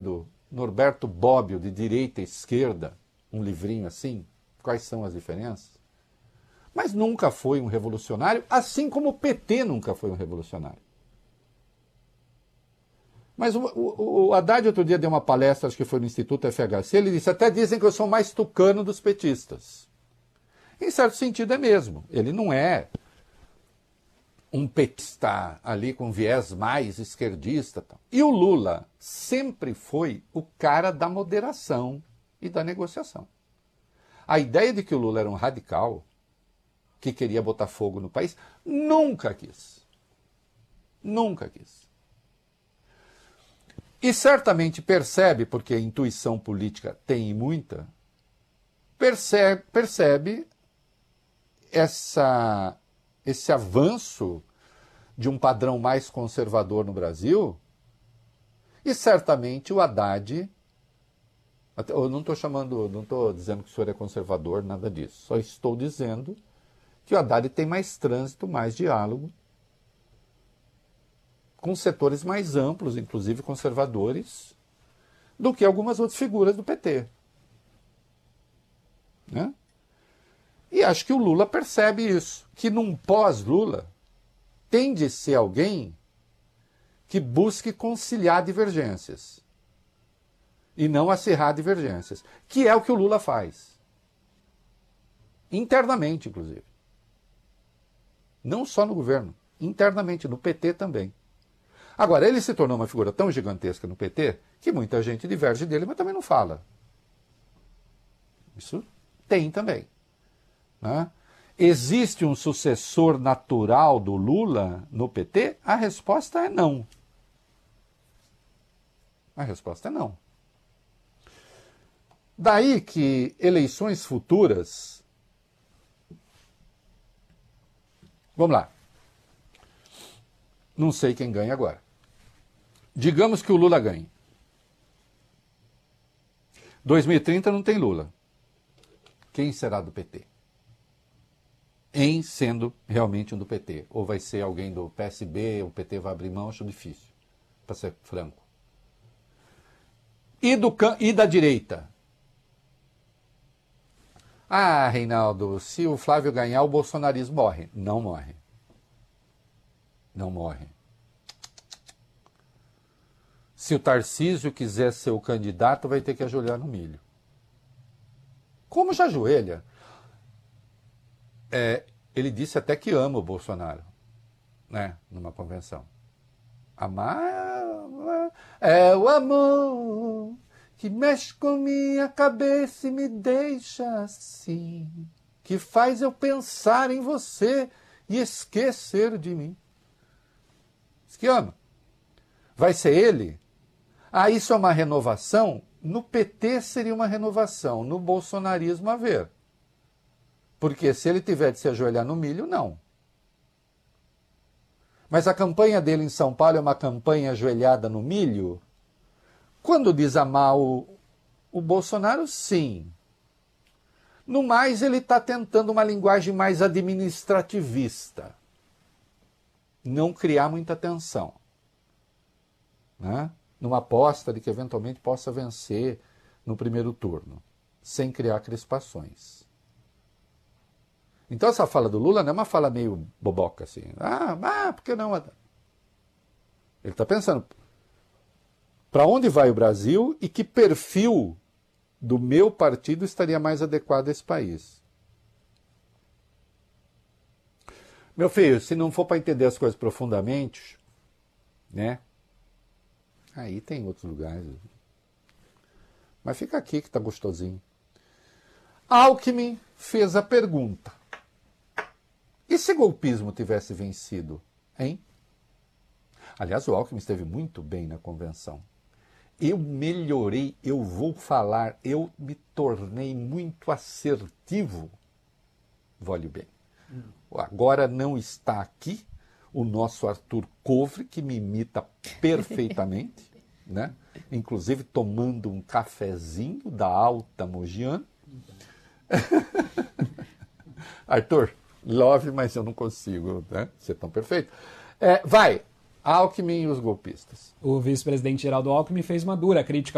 lido Norberto Bobbio, de Direita e Esquerda, um livrinho assim, quais são as diferenças? Mas nunca foi um revolucionário, assim como o PT nunca foi um revolucionário. Mas o Haddad outro dia deu uma palestra, acho que foi no Instituto FHC, ele disse, até dizem que eu sou o mais tucano dos petistas. Em certo sentido é mesmo, ele não é um petista ali com viés mais esquerdista. E o Lula sempre foi o cara da moderação e da negociação. A ideia de que o Lula era um radical, que queria botar fogo no país, nunca quis. Nunca quis. E certamente percebe, porque a intuição política tem muita, percebe esse avanço de um padrão mais conservador no Brasil, e certamente o Haddad, eu não estou dizendo que o senhor é conservador, nada disso, só estou dizendo que o Haddad tem mais trânsito, mais diálogo, com setores mais amplos, inclusive conservadores, do que algumas outras figuras do PT. Né? E acho que o Lula percebe isso, que num pós-Lula tem de ser alguém que busque conciliar divergências e não acirrar divergências, que é o que o Lula faz. Internamente, inclusive. Não só no governo, internamente, no PT também. Agora, ele se tornou uma figura tão gigantesca no PT que muita gente diverge dele, mas também não fala. Isso tem também. Né? Existe um sucessor natural do Lula no PT? A resposta é não. A resposta é não. Daí que eleições futuras... Vamos lá. Não sei quem ganha agora. Digamos que o Lula ganhe. 2030 não tem Lula. Quem será do PT? Em sendo realmente um do PT. Ou vai ser alguém do PSB, o PT vai abrir mão, acho difícil, para ser franco. E da direita? Ah, Reinaldo, se o Flávio ganhar, o bolsonarismo morre. Não morre. Não morre. Se o Tarcísio quiser ser o candidato, vai ter que ajoelhar no milho. Como já ajoelha? Ele disse até que ama o Bolsonaro, né, numa convenção. Amar é o amor que mexe com minha cabeça e me deixa assim, que faz eu pensar em você e esquecer de mim. Diz que ama. Vai ser ele? Ah, isso é uma renovação? No PT seria uma renovação, no bolsonarismo a ver. Porque se ele tiver de se ajoelhar no milho, não. Mas a campanha dele em São Paulo é uma campanha ajoelhada no milho? Quando diz amar o Bolsonaro, sim. No mais, ele está tentando uma linguagem mais administrativista. Não criar muita tensão. Né? Numa aposta de que eventualmente possa vencer no primeiro turno, sem criar crispações. Então essa fala do Lula não é uma fala meio boboca assim. Por que não? Ele está pensando para onde vai o Brasil e que perfil do meu partido estaria mais adequado a esse país. Meu filho, se não for para entender as coisas profundamente, né? Aí tem outros lugares. Mas fica aqui que está gostosinho. Alckmin fez a pergunta. E se golpismo tivesse vencido, hein? Aliás, o Alckmin esteve muito bem na convenção. Eu melhorei, eu vou falar, eu me tornei muito assertivo. Vale bem. Agora não está aqui o nosso Arthur Covre, que me imita perfeitamente, né? Inclusive tomando um cafezinho da Alta Mogiana. Arthur, love, mas eu não consigo, né, ser tão perfeito. Vai, Alckmin e os golpistas. O vice-presidente Geraldo Alckmin fez uma dura crítica